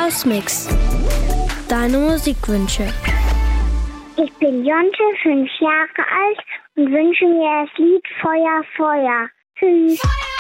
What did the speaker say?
Hausmix. Deine Musikwünsche. Ich bin Jonte, 5 Jahre alt und wünsche mir das Lied Feuer, Feuer. Tschüss.